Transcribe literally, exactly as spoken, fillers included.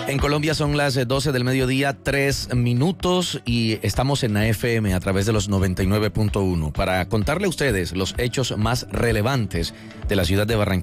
En Colombia son las doce del mediodía, tres minutos, y estamos en la F M a través de los noventa y nueve punto uno para contarle a ustedes los hechos más relevantes de la ciudad de Barranquilla.